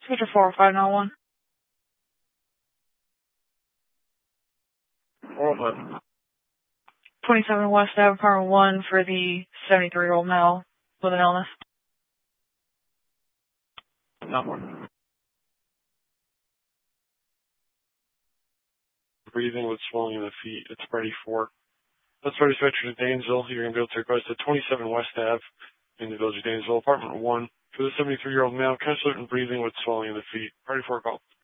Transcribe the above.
Schedule 40591. 27 West Ave, apartment 1 for the 73-year-old male with an illness. Not one. Breathing with swelling in the feet. It's ready for. Let's ready dispatcher to Dansville. You're going to be able to request a 27 West Ave in the village of Dansville, apartment 1 for the 73-year-old male, consultant breathing with swelling in the feet. Ready for a call.